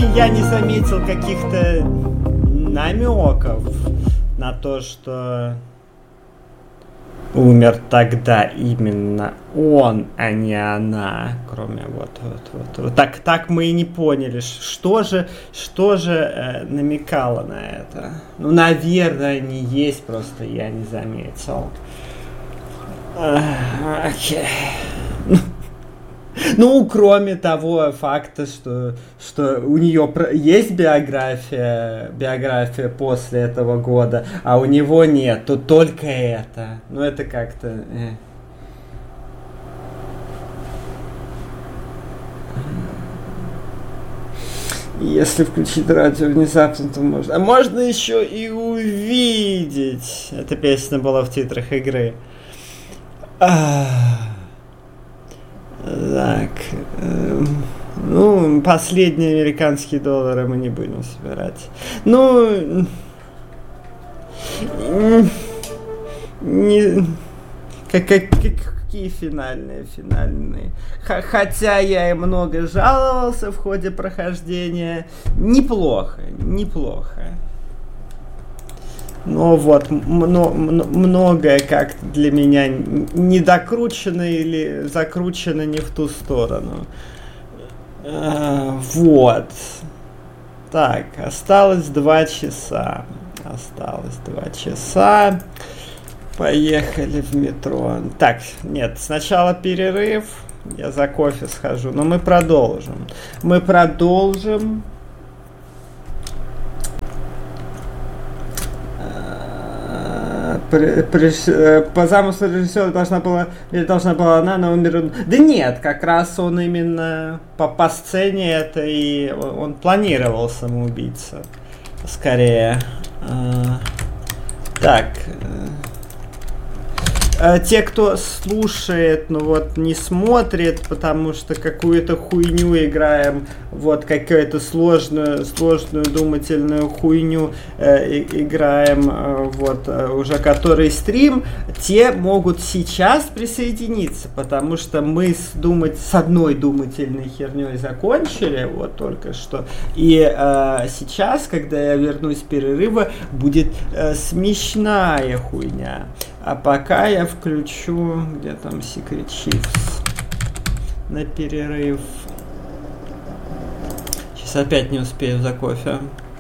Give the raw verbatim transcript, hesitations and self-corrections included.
я не заметил каких-то намеков на то, что умер тогда именно он, а не она, кроме вот, вот, вот, вот. Так, так мы и не поняли, что же, что же э, намекало на это. Ну, наверное, не есть, просто я не заметил. Окей. Ну, кроме того факта, что, что у нее есть биография, биография после этого года, а у него нет, то только это. Ну, это как-то... Э. Если включить радио внезапно, то можно... А можно еще и увидеть. Эта песня была в титрах игры. Так, э, ну, последние американские доллары мы не будем собирать. Ну, не, как, как, какие финальные, финальные. Х, хотя я и много жаловался в ходе прохождения, неплохо, неплохо. Но вот, мно, многое как-то для меня недокручено или закручено не в ту сторону. А, вот. Так, осталось два часа. Осталось два часа. Поехали в метро. Так, нет, сначала перерыв. Я за кофе схожу. Но мы продолжим. Мы продолжим. При, при, по замыслу режиссера должна была, или должна была она, но умер. Да нет, как раз он именно по, по сцене это и он планировал самоубийца. Скорее. А, так. А, те, кто слушает, ну вот не смотрит, потому что какую-то хуйню играем, вот какую-то сложную, сложную думательную хуйню э, играем, э, вот э, уже который стрим, те могут сейчас присоединиться, потому что мы с, думать, с одной думательной херней закончили, вот только что, и э, сейчас, когда я вернусь с перерыва, будет э, смешная хуйня. А пока я включу, где там Secret Chiefs на перерыв. Сейчас опять не успею за кофе.